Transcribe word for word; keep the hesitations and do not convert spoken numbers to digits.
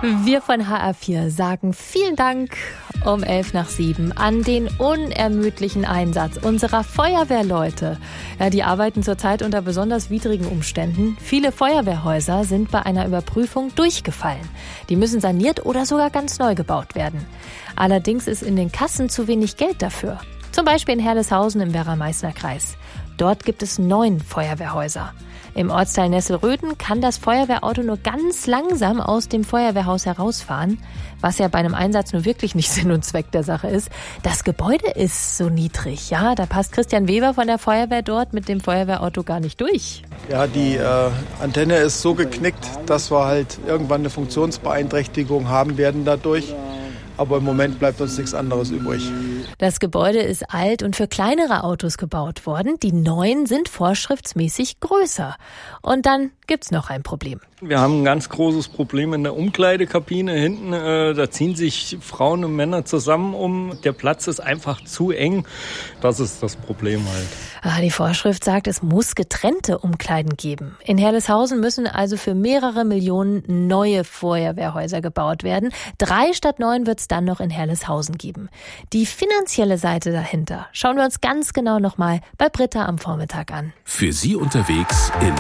Wir von H R vier sagen vielen Dank um elf nach sieben an den unermüdlichen Einsatz unserer Feuerwehrleute. Ja, die arbeiten zurzeit unter besonders widrigen Umständen. Viele Feuerwehrhäuser sind bei einer Überprüfung durchgefallen. Die müssen saniert oder sogar ganz neu gebaut werden. Allerdings ist in den Kassen zu wenig Geld dafür. Zum Beispiel in Herleshausen im Werra-Meißner-Kreis. Dort gibt es neun Feuerwehrhäuser. Im Ortsteil Nesselröthen kann das Feuerwehrauto nur ganz langsam aus dem Feuerwehrhaus herausfahren, was ja bei einem Einsatz nur wirklich nicht Sinn und Zweck der Sache ist. Das Gebäude ist so niedrig, ja, da passt Christian Weber von der Feuerwehr dort mit dem Feuerwehrauto gar nicht durch. Ja, die äh, Antenne ist so geknickt, dass wir halt irgendwann eine Funktionsbeeinträchtigung haben werden dadurch. Aber im Moment bleibt uns nichts anderes übrig. Das Gebäude ist alt und für kleinere Autos gebaut worden. Die neuen sind vorschriftsmäßig größer. Und dann gibt's noch ein Problem. Wir haben ein ganz großes Problem in der Umkleidekabine hinten. Äh, da ziehen sich Frauen und Männer zusammen um. Der Platz ist einfach zu eng. Das ist das Problem halt. Ah, die Vorschrift sagt, es muss getrennte Umkleiden geben. In Herleshausen müssen also für mehrere Millionen neue Feuerwehrhäuser gebaut werden. Drei statt neun wird's dann noch in Herleshausen geben. Die finanzielle Seite dahinter schauen wir uns ganz genau nochmal bei Britta am Vormittag an. Für Sie unterwegs in